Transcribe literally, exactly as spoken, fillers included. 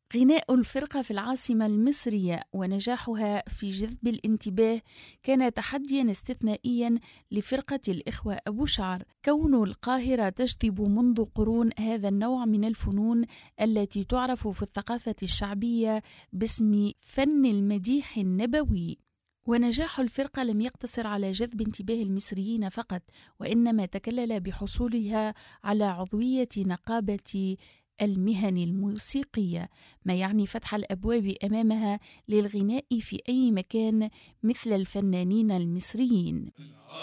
غناء الفرقة في العاصمة المصرية ونجاحها في جذب الانتباه كان تحدياً استثنائياً لفرقة الإخوة أبو شعر. كون القاهرة تجذب منذ قرون هذا النوع من الفنون التي تعرف في الثقافة الشعبية باسم فن المديح النبوي. ونجاح الفرقة لم يقتصر على جذب انتباه المصريين فقط، وإنما تكلل بحصولها على عضوية نقابة المهن الموسيقية، ما يعني فتح الأبواب أمامها للغناء في أي مكان مثل الفنانين المصريين.